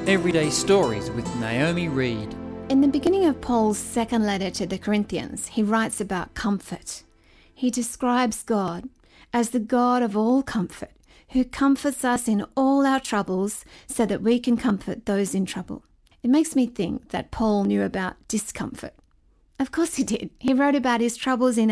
Everyday Stories with Naomi Reed. In the beginning of Paul's second letter to the Corinthians, he writes about comfort. He describes God as the God of all comfort, who comforts us in all our troubles so that we can comfort those in trouble. It makes me think that Paul knew about discomfort. Of course he did. He wrote about his troubles in